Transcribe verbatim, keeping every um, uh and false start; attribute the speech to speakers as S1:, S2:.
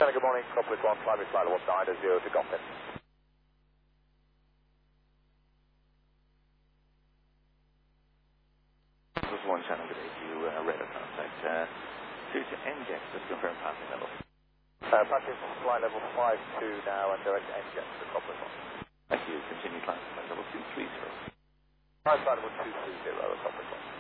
S1: Good morning, Coplet one, primary flight level nine zero to Gotham.
S2: This is one channel today to uh, radar contact. Uh, two to N J, just confirm passing level.
S1: Uh, passing from flight level five two now and direct N J to Coplet one.
S2: Thank you. Continue climb flight level two three zero.
S1: Flight level two three zero, Coplet one.